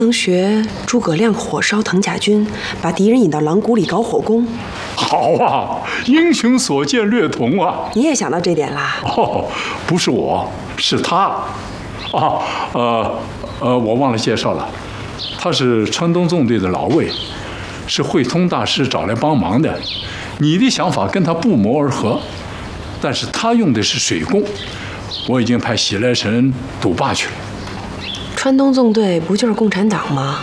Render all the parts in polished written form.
能学诸葛亮火烧藤甲军，把敌人引到狼谷里搞火攻。 好啊，英雄所见略同啊！ 你也想到这点啦？ 哦，不是我，是他。啊，我忘了介绍了，他是川东纵队的老魏，是会通大师找来帮忙的。你的想法跟他不谋而合，但是他用的是水攻，我已经派喜来神督坝去了。 川东纵队不就是共产党吗？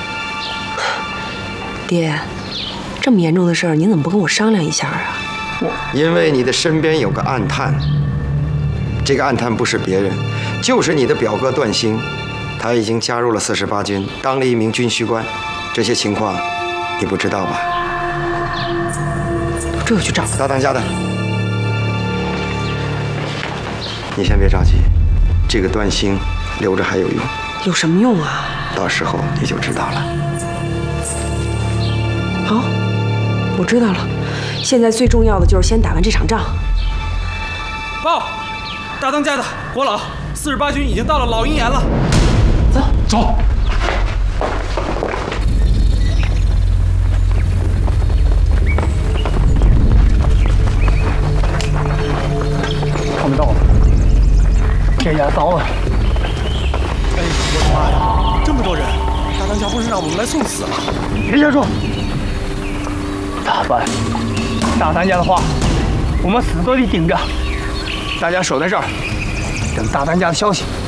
爹，这么严重的事儿，您怎么不跟我商量一下啊？ 因为你的身边有个暗探，这个暗探不是别人，就是你的表哥段兴，他已经加入了48军，当了一名军需官。这些情况你不知道吧？ 这就去找大当家的，你先别着急，这个段兴留着还有用。 有什么用啊？ 到时候你就知道了。 好，我知道了。现在最重要的就是先打完这场仗。 报，大当家的，国老，48军已经到了老鹰岩了。 走， 走。 看不到了，天眼糟了。 哎，我的妈呀，这么多人，大当家不是让我们来送死吗？ 别瞎说。咋办？大当家的话，我们死都得顶着。大家守在这儿，等大当家的消息。